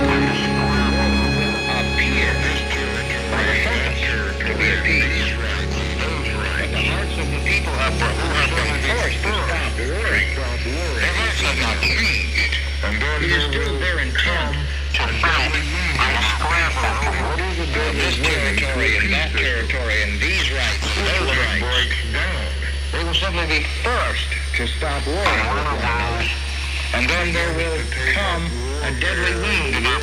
appear by the focus to be appeased. But the hearts of the people who have been forced to stop warring, their hearts have not changed. It is still their intent to fight and scramble this territory and that territory and these rights and those rights. They will simply be forced to stop warring with one another. And then there will come a deadly wound